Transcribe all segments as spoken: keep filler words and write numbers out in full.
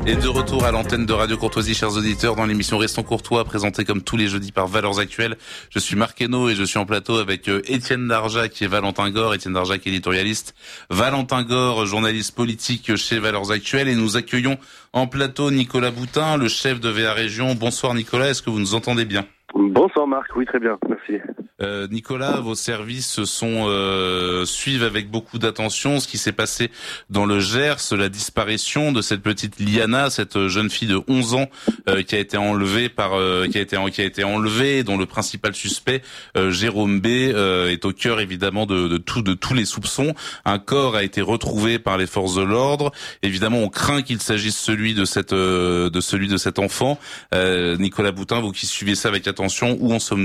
Et de retour à l'antenne de Radio Courtoisie, chers auditeurs, dans l'émission Restons Courtois, présentée comme tous les jeudis par Valeurs Actuelles. Je suis Marc Hainaut et je suis en plateau avec Étienne Darjac et Valentin Gore. Étienne Darjac, éditorialiste. Valentin Gore, journaliste politique chez Valeurs Actuelles. Et nous accueillons en plateau Nicolas Boutin, le chef de V A Région. Bonsoir Nicolas, est-ce que vous nous entendez bien ? Bonsoir Marc, oui très bien, merci. Euh, Nicolas, vos services sont euh, suivent avec beaucoup d'attention ce qui s'est passé dans le Gers, la disparition de cette petite Liana, cette jeune fille de onze ans euh, qui a été enlevée par euh, qui a été qui a été enlevée, dont le principal suspect euh, Jérôme B euh, est au cœur évidemment de, de tout de tous les soupçons. Un corps a été retrouvé par les forces de l'ordre. Évidemment, on craint qu'il s'agisse celui de cette euh, de celui de cet enfant. Euh, Nicolas Boutin, vous qui suivez ça avec attention, où en sommes-nous ?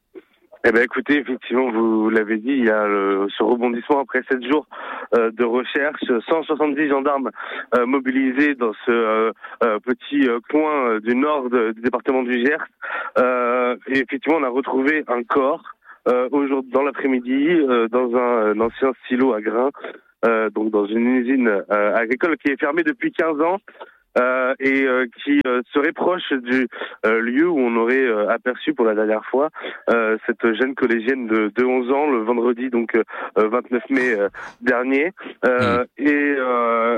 Eh ben écoutez, effectivement, vous l'avez dit, il y a le, ce rebondissement après sept jours euh, de recherche, cent soixante-dix gendarmes euh, mobilisés dans ce euh, euh, petit euh, coin euh, du nord de, du département du Gers. Euh, et effectivement, on a retrouvé un corps euh, aujourd'hui dans l'après-midi euh, dans un, un ancien silo à grains, euh, donc dans une usine euh, agricole qui est fermée depuis quinze ans. Euh, et euh, qui euh, serait proche du euh, lieu où on aurait euh, aperçu pour la dernière fois euh, cette jeune collégienne de, de onze ans le vendredi donc euh, vingt-neuf mai euh, dernier. Euh, mmh. Et euh,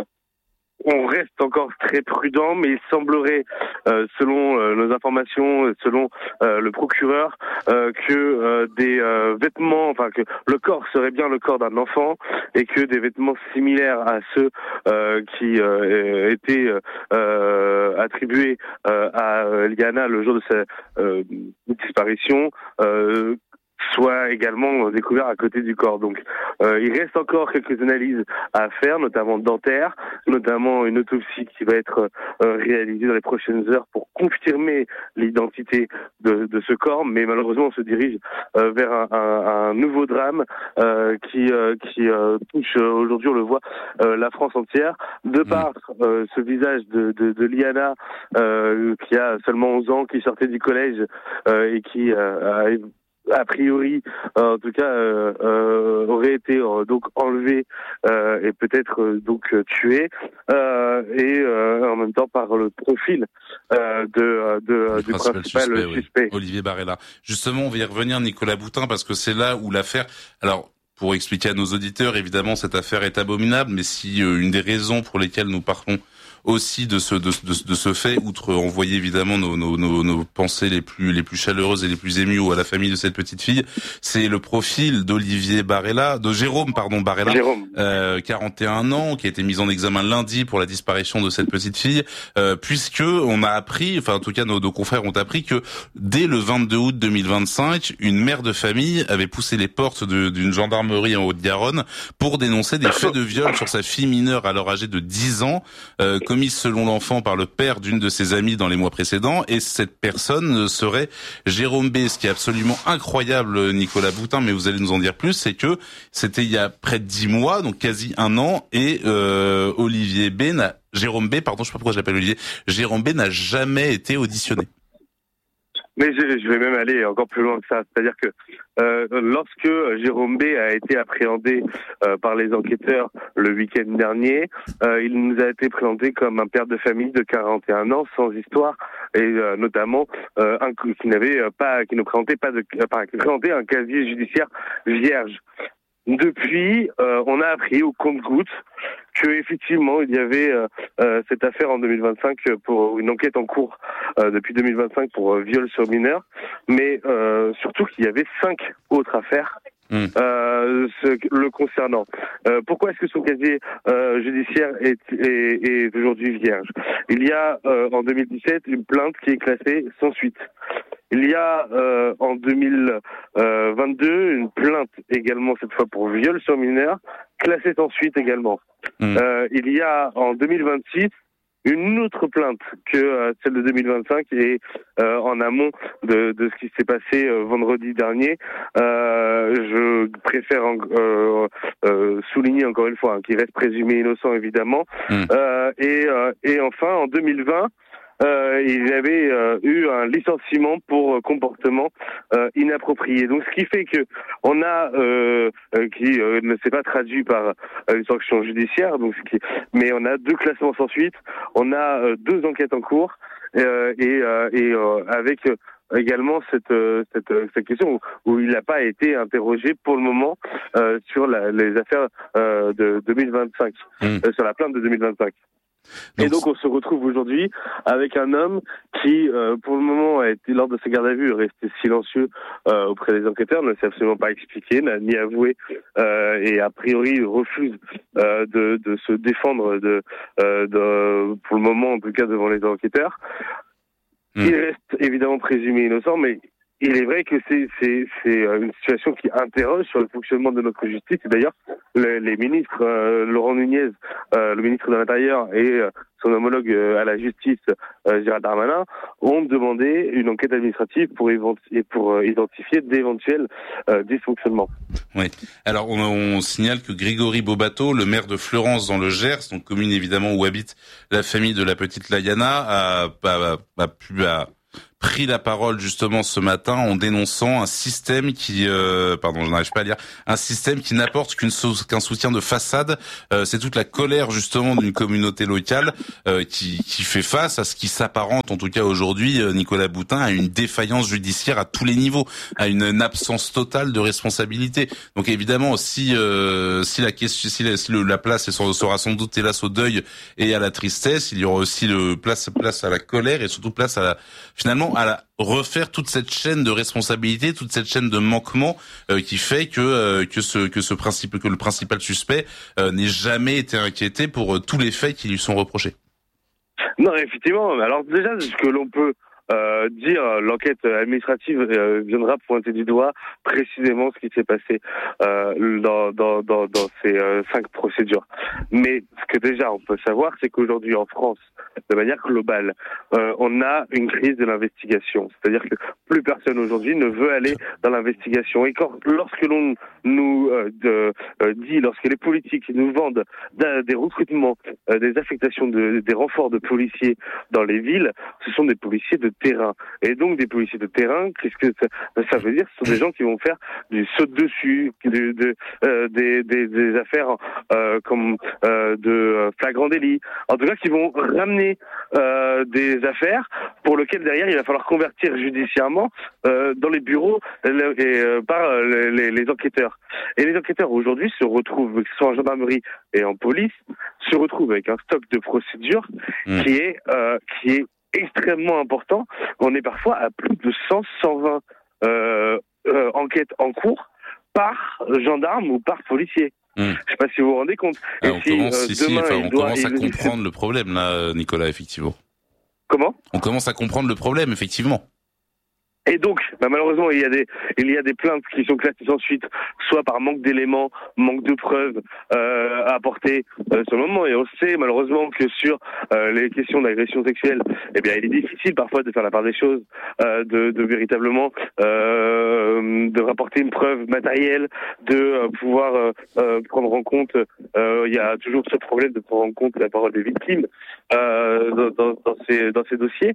on reste encore très prudent, mais il semblerait, euh, selon euh, nos informations, selon euh, le procureur, euh, que euh, des euh, vêtements, enfin que le corps serait bien le corps d'un enfant et que des vêtements similaires à ceux euh, qui euh, étaient euh, attribués euh, à Liana le jour de sa euh, disparition euh, soit également découvert à côté du corps. Donc euh, il reste encore quelques analyses à faire, notamment dentaires, notamment une autopsie qui va être euh, réalisée dans les prochaines heures pour confirmer l'identité de, de ce corps, mais malheureusement on se dirige euh, vers un, un, un nouveau drame euh, qui, euh, qui euh, touche euh, aujourd'hui, on le voit, euh, la France entière, de par euh, ce visage de, de, de Liana euh, qui a seulement onze ans, qui sortait du collège euh, et qui euh, a a priori, euh, en tout cas, euh, euh, aurait été euh, donc enlevé euh, et peut-être euh, donc euh, tué, euh, et euh, en même temps par le profil euh, de, de du principal, principal suspect, suspect. Oui. Olivier Barella. Justement, on va y revenir, Nicolas Boutin, parce que c'est là où l'affaire. Alors. Pour expliquer à nos auditeurs, évidemment, cette affaire est abominable, mais si euh, une des raisons pour lesquelles nous parlons aussi de ce de, de, de ce fait, outre envoyer évidemment nos, nos, nos, nos pensées les plus les plus chaleureuses et les plus émues à la famille de cette petite fille, c'est le profil d'Olivier Barella, de Jérôme pardon Barella, Jérôme. Euh, quarante et un ans, qui a été mis en examen lundi pour la disparition de cette petite fille, euh, puisque on a appris, enfin en tout cas nos, nos confrères ont appris que dès le vingt-deux août deux mille vingt-cinq, une mère de famille avait poussé les portes de, d'une gendarmerie en Haute-Garonne pour dénoncer des faits de viol sur sa fille mineure alors âgée de dix ans, euh, commise selon l'enfant par le père d'une de ses amies dans les mois précédents, et cette personne serait Jérôme B. Ce qui est absolument incroyable, Nicolas Boutin, mais vous allez nous en dire plus, c'est que c'était il y a près de dix mois, donc quasi un an, et euh, Olivier B. n'a, Jérôme B. pardon, je sais pas pourquoi je l'appelle Olivier, Jérôme B. n'a jamais été auditionné. Mais je, je vais même aller encore plus loin que ça. C'est-à-dire que euh, lorsque Jérôme B a été appréhendé euh, par les enquêteurs le week-end dernier, euh, il nous a été présenté comme un père de famille de quarante et un ans, sans histoire, et euh, notamment euh, un qui n'avait pas, qui ne présentait pas de, enfin, qui présentait un casier judiciaire vierge. Depuis, euh, on a appris au compte-gouttes que effectivement il y avait euh, euh, cette affaire en deux mille vingt-cinq pour une enquête en cours euh, depuis deux mille vingt-cinq pour euh, viol sur mineur, mais euh, surtout qu'il y avait cinq autres affaires Mmh. Euh, ce, le concernant. Euh, pourquoi est-ce que son casier euh, judiciaire est, est, est aujourd'hui vierge ? Il y a euh, en deux mille dix-sept une plainte qui est classée sans suite. Il y a euh, en deux mille vingt-deux une plainte également, cette fois pour viol sur mineur, classée sans suite également. Mmh. Euh, il y a en deux mille vingt-six une autre plainte que euh, celle de deux mille vingt-cinq et euh, en amont de, de ce qui s'est passé euh, vendredi dernier. Euh, je préfère en, euh, euh, souligner encore une fois hein, qu'il reste présumé innocent évidemment. Mmh. Euh, et, euh, et enfin en deux mille vingt, euh, il avait euh, eu un licenciement pour comportement euh, inapproprié. Donc, ce qui fait que on a, euh, euh, qui euh, ne s'est pas traduit par euh, une sanction judiciaire, donc ce qui, mais on a deux classements sans suite, on a euh, deux enquêtes en cours euh, et, euh, et euh, avec euh, également cette, euh, cette cette question où, où il n'a pas été interrogé pour le moment euh, sur la, les affaires euh, de deux mille vingt-cinq, mmh. euh, sur la plainte de deux mille vingt-cinq. Donc, et donc on se retrouve aujourd'hui avec un homme qui, euh, pour le moment, a été lors de sa garde à vue resté silencieux euh, auprès des enquêteurs, ne s'est absolument pas expliqué, n'a ni avoué euh, et a priori refuse euh, de, de se défendre de, euh, de, pour le moment en tout cas devant les enquêteurs. Mmh. Il reste évidemment présumé innocent, mais il est vrai que c'est, c'est, c'est une situation qui interroge sur le fonctionnement de notre justice. Et d'ailleurs, les, les ministres, euh, Laurent Nunez, euh, le ministre de l'Intérieur, et euh, son homologue euh, à la justice, euh, Gérald Darmanin, ont demandé une enquête administrative pour, évent- pour euh, identifier d'éventuels euh, dysfonctionnements. Oui. Alors, on, on signale que Grégory Bobato, le maire de Fleurance dans le Gers, donc commune évidemment où habite la famille de la petite Layana, a, a, a pu... A, pris la parole justement ce matin en dénonçant un système qui, euh, pardon, je n'arrive pas à lire, un système qui n'apporte qu'une sou- qu'un soutien de façade. Euh, c'est toute la colère justement d'une communauté locale euh, qui, qui fait face à ce qui s'apparente, en tout cas aujourd'hui, euh, Nicolas Boutin, à une défaillance judiciaire à tous les niveaux, à une, une absence totale de responsabilité. Donc évidemment, si euh, si la question, si la, si le, la place sera sans doute hélas au deuil et à la tristesse, il y aura aussi le place place à la colère et surtout place à la, finalement à la, refaire toute cette chaîne de responsabilité, toute cette chaîne de manquement euh, qui fait que euh, que ce que ce principe que le principal suspect euh, n'ait jamais été inquiété pour euh, tous les faits qui lui sont reprochés. Non, effectivement. Alors déjà, ce que l'on peut Euh, dire l'enquête administrative euh, viendra pointer du doigt précisément ce qui s'est passé euh, dans, dans, dans, dans ces euh, cinq procédures. Mais ce que déjà on peut savoir, c'est qu'aujourd'hui en France, de manière globale, euh, on a une crise de l'investigation. C'est-à-dire que plus personne aujourd'hui ne veut aller dans l'investigation. Et quand, lorsque l'on nous euh, de, euh, dit, lorsque les politiques nous vendent des recrutements, euh, des affectations, de, des renforts de policiers dans les villes, ce sont des policiers de terrain. Et donc des policiers de terrain, qu'est-ce que ça, ça veut dire? Ce sont des gens qui vont faire du saut dessus, de, de, euh, des, des, des affaires euh, comme euh, de flagrant délit. En tout cas, qui vont ramener euh, des affaires pour lesquelles derrière il va falloir convertir judiciairement euh, dans les bureaux et, euh, par les, les, les enquêteurs. Et les enquêteurs aujourd'hui se retrouvent, que ce soit en gendarmerie et en police, se retrouvent avec un stock de procédures mmh. qui est euh, qui est extrêmement important. On est parfois à plus de cent, cent vingt euh, euh, enquêtes en cours par gendarme ou par policier. Mmh. Je ne sais pas si vous vous rendez compte. Ah, on si, commence, euh, si, si, enfin, on doit, commence à il... comprendre le problème là, Nicolas, effectivement. Comment ? On commence à comprendre le problème, effectivement. Et donc, bah malheureusement, il y a des il y a des plaintes qui sont classées sans suite, soit par manque d'éléments, manque de preuves euh, à apporter euh, sur le moment. Et on sait malheureusement que sur euh, les questions d'agression sexuelle, eh bien, il est difficile parfois de faire la part des choses, euh, de, de véritablement euh, de rapporter une preuve matérielle, de euh, pouvoir euh, euh, prendre en compte. Euh, il y a toujours ce problème de prendre en compte la parole des victimes euh, dans, dans, dans ces dans ces dossiers.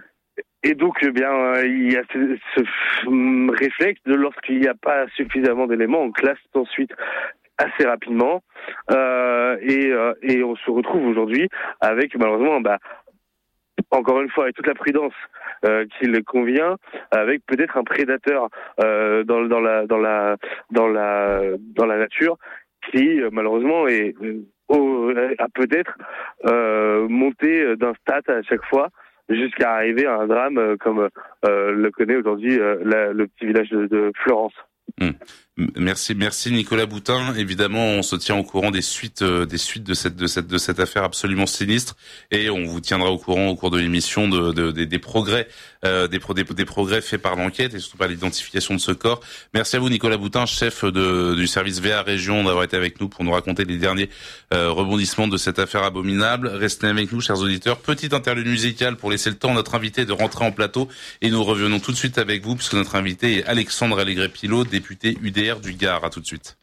Et donc, eh bien, euh, il y a ce, ce réflexe de lorsqu'il n'y a pas suffisamment d'éléments, on classe ensuite assez rapidement, euh, et, euh, et on se retrouve aujourd'hui avec malheureusement, bah, encore une fois, avec toute la prudence euh, qu'il convient, avec peut-être un prédateur euh, dans, dans la dans la dans la dans la nature qui malheureusement est euh, a peut-être euh, monté d'un stade à chaque fois, jusqu'à arriver à un drame euh, comme euh, le connaît aujourd'hui euh, la, le petit village de, de Fleurance. Mmh. Merci, merci Nicolas Boutin. Évidemment, on se tient au courant des suites, euh, des suites de cette, de cette, de cette affaire absolument sinistre, et on vous tiendra au courant au cours de l'émission de, de, de des progrès, euh, des, des, des progrès faits par l'enquête et surtout par l'identification de ce corps. Merci à vous Nicolas Boutin, chef de, du service V A Région, d'avoir été avec nous pour nous raconter les derniers euh, rebondissements de cette affaire abominable. Restez avec nous, chers auditeurs. Petite interlude musicale pour laisser le temps à notre invité de rentrer en plateau, et nous revenons tout de suite avec vous puisque notre invité est Alexandre Allègre-Pilot, député U D R du Gard. À tout de suite.